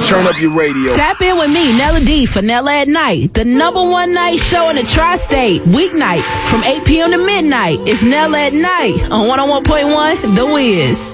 Turn up your radio. Tap in with me, Nella D, for Nella at Night, the #1 night show in the tri-state. Weeknights from 8 p.m. to midnight. It's Nella at Night on 101.1 The Wiz.